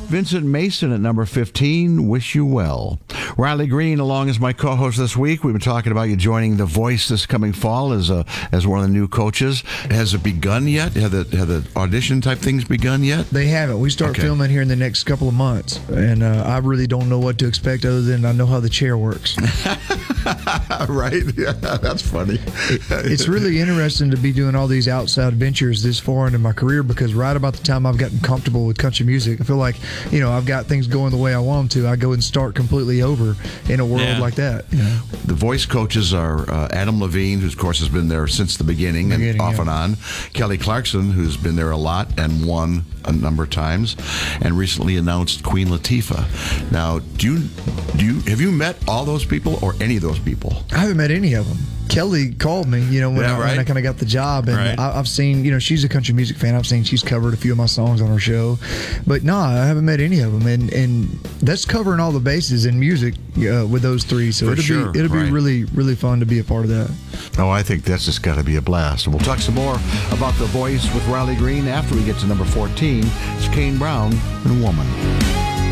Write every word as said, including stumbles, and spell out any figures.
Vincent Mason at number fifteen, Wish You Well. Riley Green along as my co-host this week. We've been talking about you joining The Voice this coming fall as a, as one of the new coaches. Has it begun yet? Have the, have the audition type things begun yet? They haven't. We start Okay. filming here in the next couple of months, and uh, I really don't know what to expect other than I know how the chair works. Right? Yeah, that's funny. It, it's really interesting to be doing all these outside ventures this far into my career, because right about the time I've gotten comfortable with country music, I feel like, you know, I've got things going the way I want them to. I go and start completely over in a world Yeah. like that. You know? The Voice coaches are uh, Adam Levine, who of course has been there since the beginning, Beginning, and off yeah. and on. Kelly Clarkson, who's been there a lot and won a number of times, and recently announced Queen Latifah. Now, do you do you have you met all those people or any of those people? I haven't met any of them. Kelly called me, you know, when, Yeah, I, right. when I kind of got the job, and Right. I, I've seen, you know, she's a country music fan. I've seen she's covered a few of my songs on her show, but no, I haven't met any of them, and and that's covering all the bases in music uh, with those three. So For it'll sure, be it'll right. be really really fun to be a part of that. Oh, I think that's just got to be a blast. And we'll talk some more about The Voice with Riley Green after we get to number fourteen. It's Kane Brown and Woman.